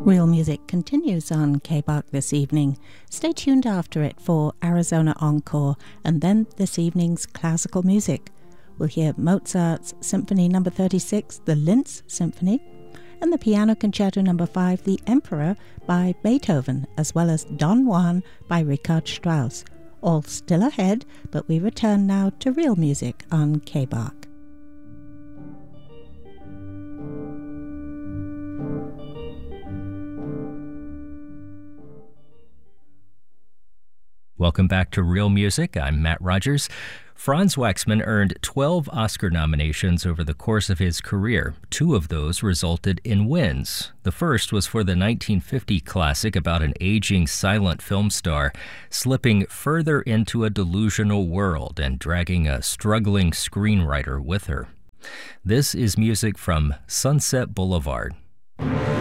Real Music continues on KBARC this evening. Stay tuned after it for Arizona Encore and then this evening's classical music. We'll hear Mozart's Symphony No. 36, the Linz Symphony, and the Piano Concerto No. 5, The Emperor by Beethoven, as well as Don Juan by Richard Strauss. All still ahead, but we return now to Real Music on KBARC. Welcome back to Real Music. I'm Matt Rogers. Franz Waxman earned 12 Oscar nominations over the course of his career. 2 of those resulted in wins. The first was for the 1950 classic about an aging silent film star slipping further into a delusional world and dragging a struggling screenwriter with her. This is music from Sunset Boulevard.